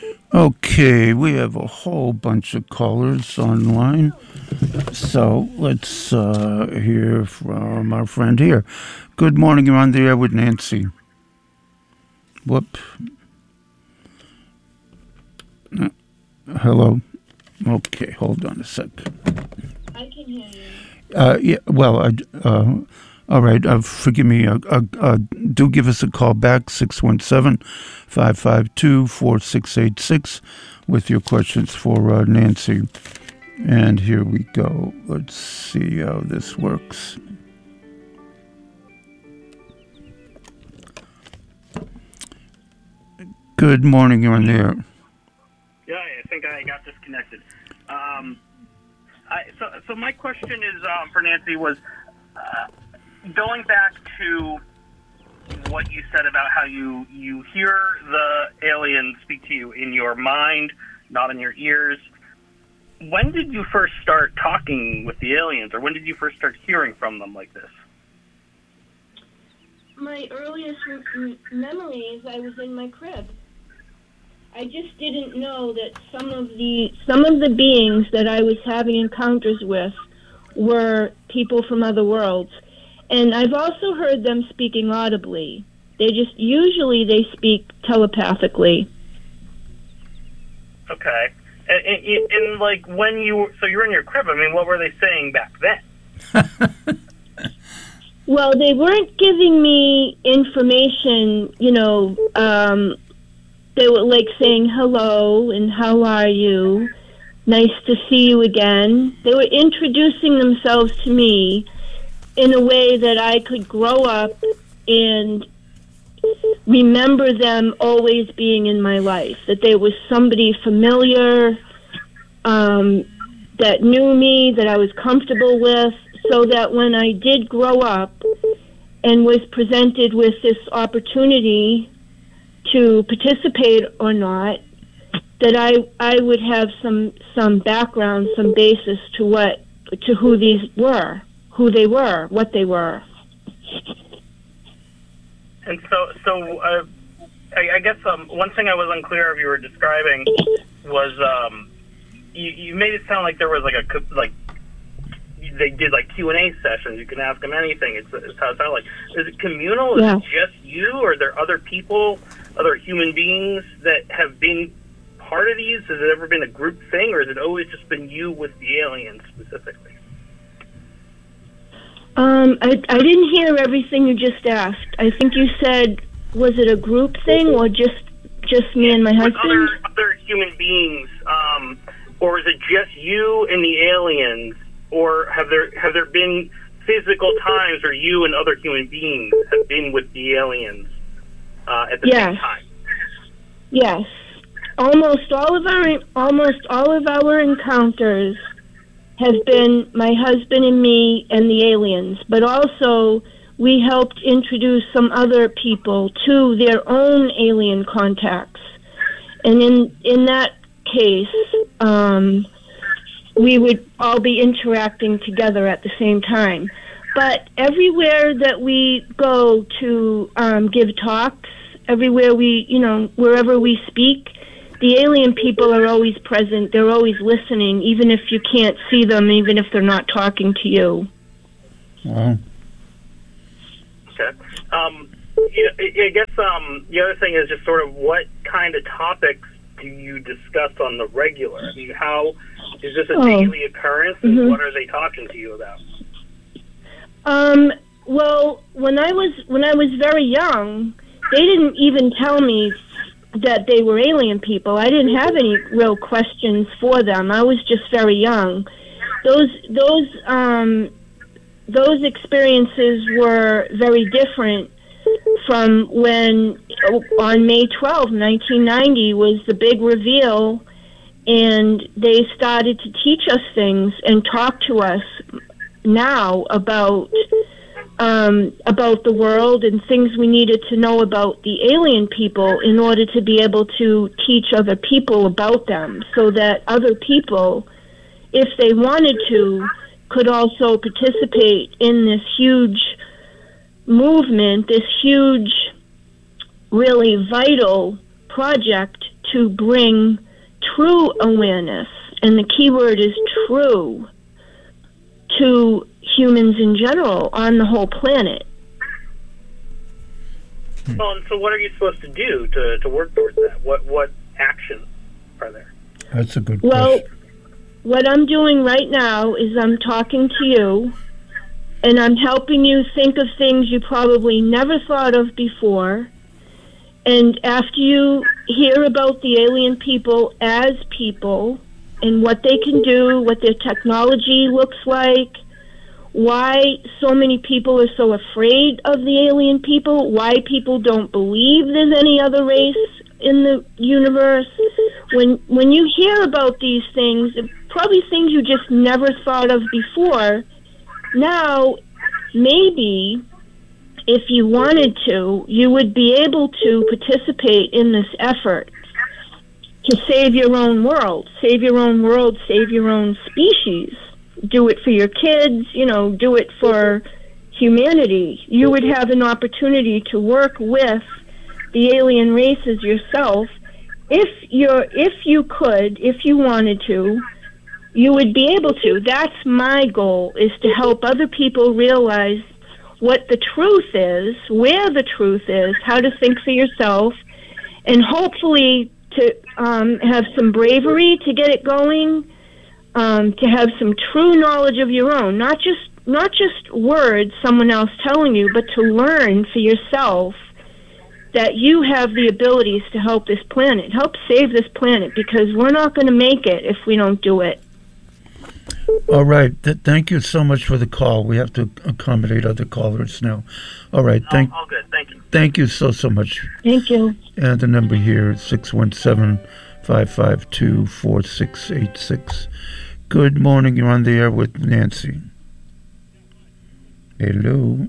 Okay, we have a whole bunch of callers online. So let's hear from our friend here. Good morning, you're on the air with Nancy. Whoop. Hello? Okay, hold on a sec. I can hear you. Yeah, well, all right, forgive me. Do give us a call back, 617-552-4686, with your questions for Nancy. And here we go. Let's see how this works. Good morning, you're on the air. Yeah, I think I got disconnected. So my question is for Nancy was going back to what you said about how you hear the aliens speak to you in your mind, not in your ears. When did you first start talking with the aliens, or when did you first start hearing from them like this? My earliest memories, I was in my crib. I just didn't know that some of the beings that I was having encounters with were people from other worlds. And I've also heard them speaking audibly. Usually they speak telepathically. Okay. And like when you're in your crib, I mean, what were they saying back then? Well, they weren't giving me information, they were like saying hello and how are you? Nice to see you again. They were introducing themselves to me in a way that I could grow up and remember them always being in my life, that there was somebody familiar that knew me, that I was comfortable with, so that when I did grow up and was presented with this opportunity to participate or not, that I would have some background, some basis to who these were, who they were, what they were. And so I guess one thing I was unclear of you were describing was you made it sound like there was they did like Q&A sessions. You can ask them anything. It's how it sounded like. Is it communal? Yeah. Is it just you, or are there other people, other human beings that have been part of these? Has it ever been a group thing, or has it always just been you with the aliens specifically? I didn't hear everything you just asked. I think you said, was it a group thing or just me and my husband? Other human beings, or is it just you and the aliens, or have there been physical times where you and other human beings have been with the aliens at the same time? Yes. Almost all of our encounters have been my husband and me and the aliens, but also we helped introduce some other people to their own alien contacts. And in that case, we would all be interacting together at the same time. But everywhere that we go to give talks, everywhere wherever we speak, the alien people are always present. They're always listening, even if you can't see them, even if they're not talking to you. Wow. Okay. I guess the other thing is just sort of what kind of topics do you discuss on the regular? I mean, how is this a daily occurrence, and what are they talking to you about? Well, when I was very young, they didn't even tell me that they were alien people. I didn't have any real questions for them. I was just very young. Those experiences were very different from when on May 12, 1990 was the big reveal, and they started to teach us things and talk to us now about the world and things we needed to know about the alien people in order to be able to teach other people about them, so that other people, if they wanted to, could also participate in this huge movement, this huge, really vital project to bring true awareness, and the key word is true, to humans in general on the whole planet. Well, and so what are you supposed to do to work towards that? What actions are there? That's a good Well, question. what I'm doing right now is I'm talking to you, and I'm helping you think of things you probably never thought of before. And after you hear about the alien people as people and what they can do, what their technology looks like, why so many people are so afraid of the alien people, why people don't believe there's any other race in the universe. When you hear about these things, probably things you just never thought of before, now maybe if you wanted to, you would be able to participate in this effort to save your own world, save your own species. Do it for your kids, do it for humanity. You would have an opportunity to work with the alien races yourself. If you wanted to, you would be able to. That's my goal, is to help other people realize what the truth is, where the truth is, how to think for yourself, and hopefully to have some bravery to get it going. To have some true knowledge of your own, not just words someone else telling you, but to learn for yourself that you have the abilities to help this planet, help save this planet, because we're not going to make it if we don't do it. All right. Thank you so much for the call. We have to accommodate other callers now. All right. All good. Thank you. Thank you so much. Thank you. And the number here is 617-552-4686. Good morning. You're on the air with Nancy. Hello.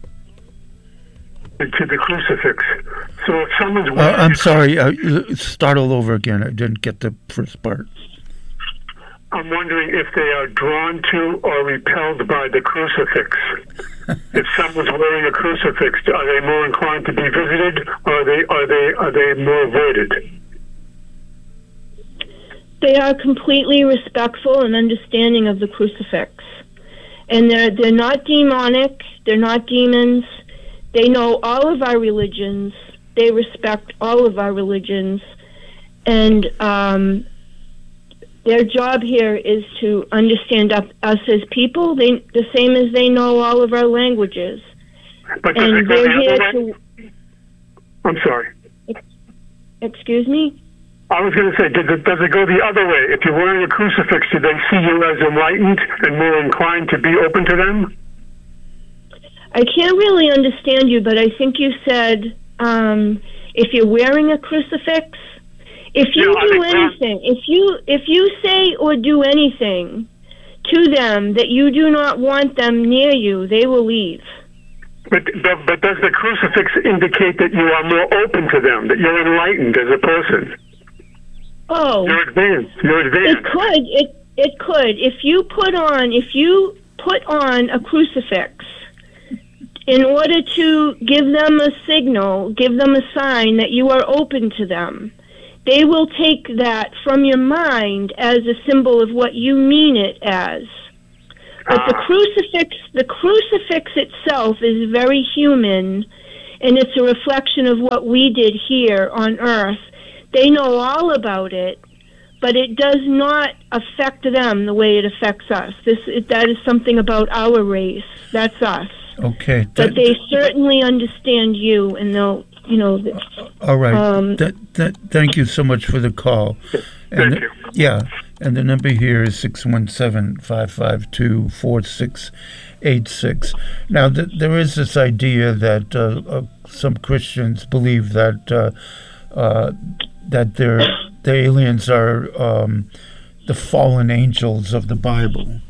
To the crucifix. So if someone's I'm sorry. Start all over again. I didn't get the first part. I'm wondering if they are drawn to or repelled by the crucifix. If someone's wearing a crucifix, are they more inclined to be visited, or are they more avoided? They are completely respectful and understanding of the crucifix. And they're not demonic, they're not demons. They know all of our religions. They respect all of our religions. And their job here is to understand us as people, the same as they know all of our languages. But does And it go they're the here other way? to... I'm sorry. Excuse me? I was going to say, does it go the other way? If you're wearing a crucifix, do they see you as enlightened and more inclined to be open to them? I can't really understand you, but I think you said if you're wearing a crucifix, if you do anything, if you say or do anything to them that you do not want them near you, they will leave. But does the crucifix indicate that you are more open to them, that you're enlightened as a person? Oh, You're advanced. It could. If you put on a crucifix in order to give them a signal, give them a sign that you are open to them, they will take that from your mind as a symbol of what you mean it as. But the crucifix itself is very human, and it's a reflection of what we did here on Earth. They know all about it, but it does not affect them the way it affects us. That is something about our race. That's us. Okay. But they certainly understand you, and they'll, all right. Thank you so much for the call. Thank you. Yeah. And the number here is 617-552-4686. Now, there is this idea that some Christians believe that the aliens are the fallen angels of the Bible.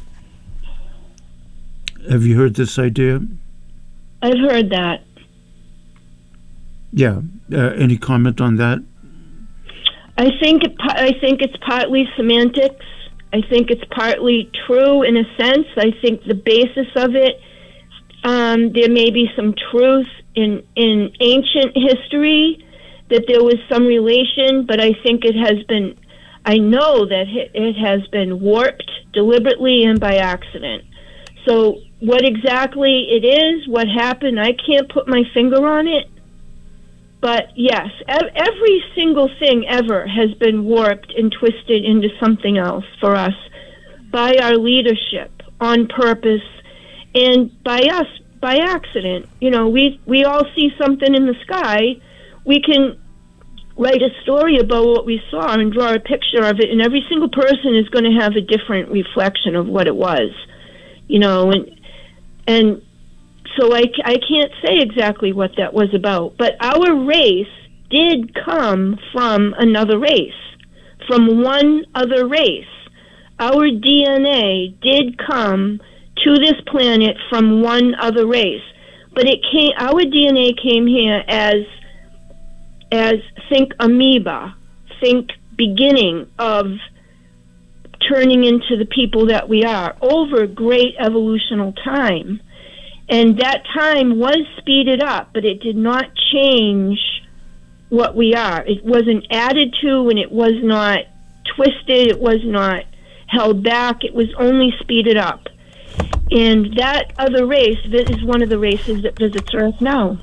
Have you heard this idea? I've heard that. Yeah. Any comment on that? I think it's partly semantics. I think it's partly true in a sense. I think the basis of it, there may be some truth in ancient history that there was some relation, but I think I know that it has been warped deliberately and by accident. So what exactly it is, what happened, I can't put my finger on it. But yes, every single thing ever has been warped and twisted into something else for us by our leadership on purpose and by us by accident. You know, we all see something in the sky. We can write a story about what we saw and draw a picture of it, and every single person is going to have a different reflection of what it was. You know, and so I can't say exactly what that was about, but our race did come from another race, from one other race. Our DNA did come to this planet from one other race, but our DNA came here as think amoeba, think beginning of turning into the people that we are over great evolutional time. And that time was speeded up, but it did not change what we are. It wasn't added to, and it was not twisted. It was not held back. It was only speeded up. And that other race, this is one of the races that visits Earth now.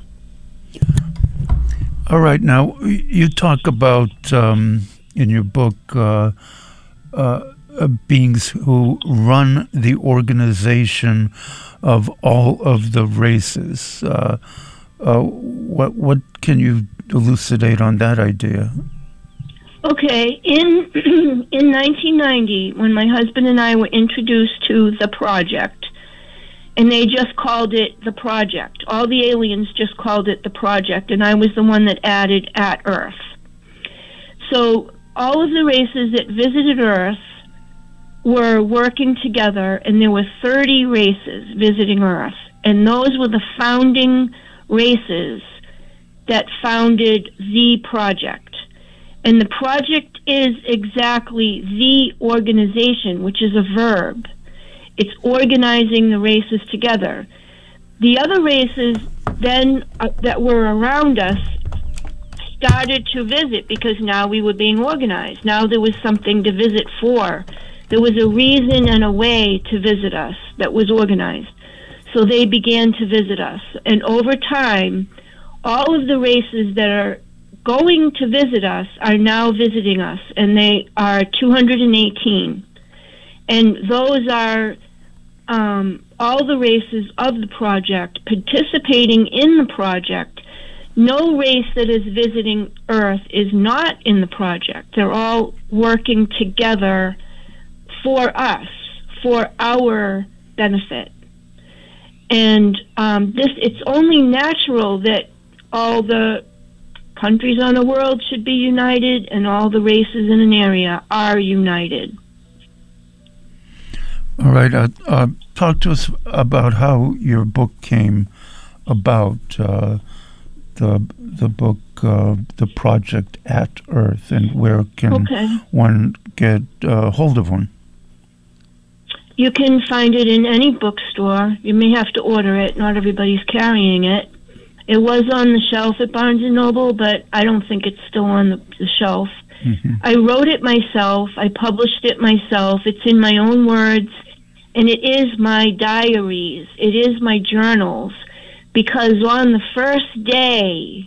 All right. Now, you talk about, in your book, beings who run the organization of all of the races. What can you elucidate on that idea? Okay, in 1990, when my husband and I were introduced to the project, and they just called it the project. All the aliens just called it the project, and I was the one that added at Earth. So all of the races that visited Earth were working together, and there were 30 races visiting Earth, and those were the founding races that founded the project. And the project is exactly the organization, which is a verb. It's organizing the races together. The other races then that were around us started to visit because now we were being organized. Now there was something to visit for. There was a reason and a way to visit us that was organized. So they began to visit us. And over time, all of the races that are going to visit us are now visiting us, and they are 218. And those are all the races of the project participating in the project. No race that is visiting Earth is not in the project. They're all working together for us, for our benefit. And it's only natural that all the countries on the world should be united and all the races in an area are united. All right. Talk to us about how your book came about, the book, The Project at Earth, and where can one get hold of one? You can find it in any bookstore. You may have to order it. Not everybody's carrying it. It was on the shelf at Barnes & Noble, but I don't think it's still on the shelf. Mm-hmm. I wrote it myself. I published it myself. It's in my own words, and it is my diaries. It is my journals, because on the first day,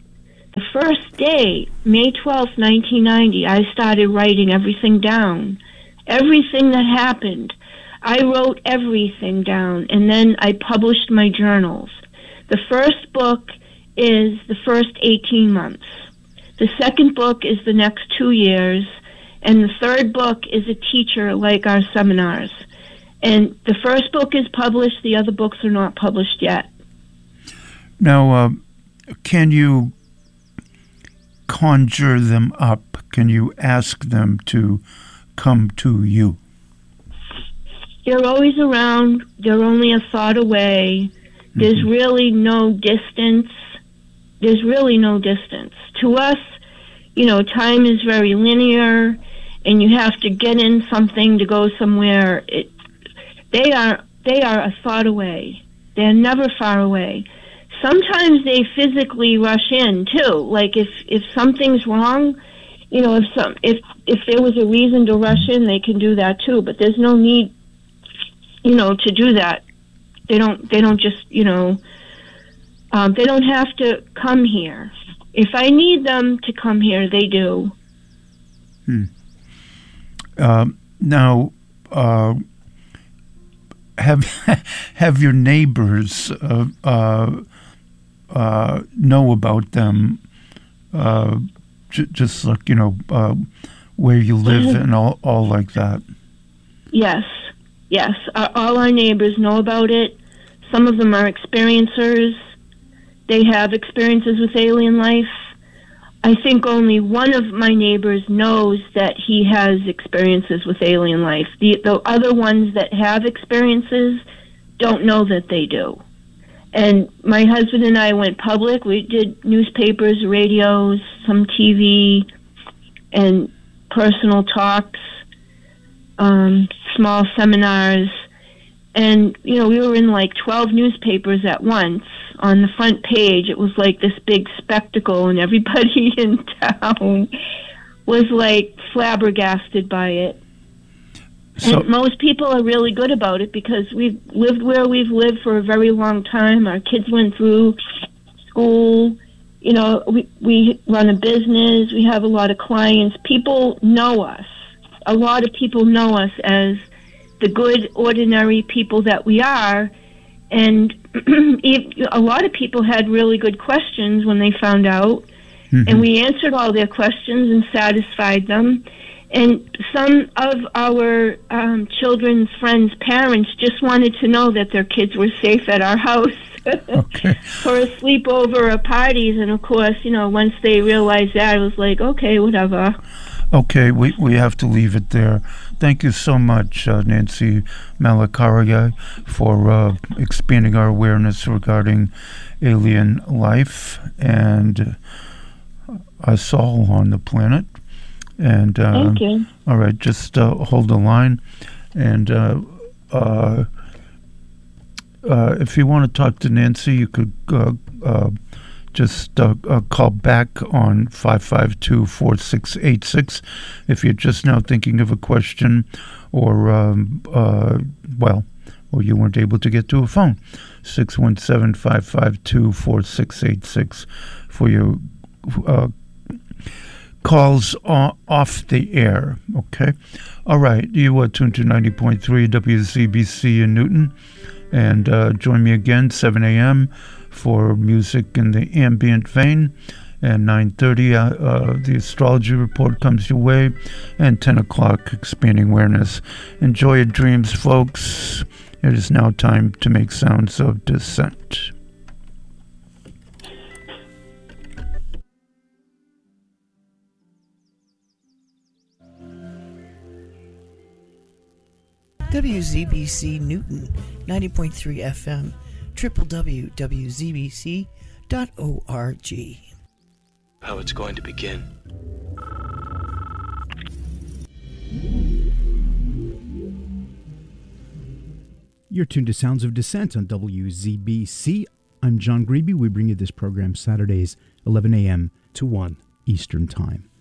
May 12th, 1990, I started writing everything down, everything that happened. I wrote everything down, and then I published my journals. The first book is the first 18 months. The second book is the next 2 years, and the third book is a teacher like our seminars. And the first book is published, the other books are not published yet. Now, can you conjure them up? Can you ask them to come to you? They're always around. They're only a thought away. There's really no distance. There's really no distance. To us, time is very linear, and you have to get in something to go somewhere. They are a thought away. They're never far away. sometimes they physically rush in too. Like if something's wrong, if there was a reason to rush in, they can do that too. But there's no need, to do that. They don't just, they don't have to come here. If I need them to come here, they do. Now, have your neighbors know about them? Just like where you live and all like that. Yes. All our neighbors know about it. Some of them are experiencers. They have experiences with alien life. I think only one of my neighbors knows that he has experiences with alien life. The other ones that have experiences don't know that they do. And my husband and I went public. We did newspapers, radios, some TV, and personal talks, small seminars. And, we were in like 12 newspapers at once. On the front page, it was like this big spectacle, and everybody in town was like flabbergasted by it. So, and most people are really good about it because we've lived where we've lived for a very long time. Our kids went through school. We run a business. We have a lot of clients. People know us. A lot of people know us as the good, ordinary people that we are. And a lot of people had really good questions when they found out. And we answered all their questions and satisfied them. And some of our children's friends' parents just wanted to know that their kids were safe at our house for a sleepover or parties. And, of course, once they realized that, it was like, okay, whatever. Okay, we have to leave it there. Thank you so much, Nancy Malakaria, for expanding our awareness regarding alien life and us all on the planet. And thank you. All right, just hold the line. And if you want to talk to Nancy, you could just call back on 552-4686 if you're just now thinking of a question or you weren't able to get to a phone. 617-552-4686 for your calls off the air. Okay? All right. You are tuned to 90.3 WZBC in Newton. And join me again, 7 a.m., for music in the ambient vein. And 9:30, the astrology report comes your way. And 10 o'clock, expanding awareness. Enjoy your dreams, folks. It is now time to make sounds of dissent. WZBC Newton, 90.3 FM, www.wzbc.org. How it's going to begin. You're tuned to Sounds of Dissent on WZBC. I'm John Grebe. We bring you this program Saturdays, 11 a.m. to 1 Eastern Time.